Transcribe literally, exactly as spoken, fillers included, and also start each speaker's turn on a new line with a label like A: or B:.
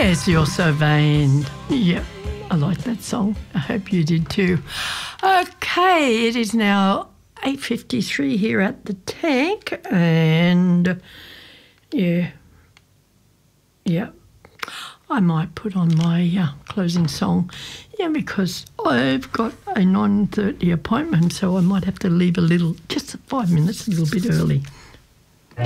A: Yes, You're So Vain. Yep, I like that song. I hope you did too. Okay, it is now eight fifty-three here at the Tank, and yeah, yeah, I might put on my uh, closing song, yeah, because I've got a nine thirty appointment, so I might have to leave a little, just five minutes, a little bit early.